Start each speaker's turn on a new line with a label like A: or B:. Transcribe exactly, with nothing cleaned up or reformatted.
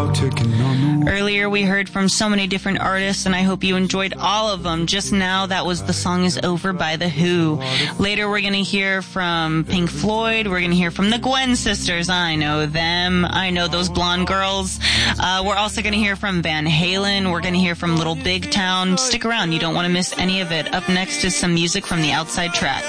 A: Earlier we heard from so many different artists, and I hope you enjoyed all of them. Just now, that was The Song Is Over by The Who. Later we're going to hear from Pink Floyd. We're going to hear from the Gwen Sisters. I know them. I know those blonde girls. Uh, we're also going to hear from Van Halen. We're going to hear from Little Big Town. Stick around. You don't want to miss any of it. Up next is some music from the Outside Track.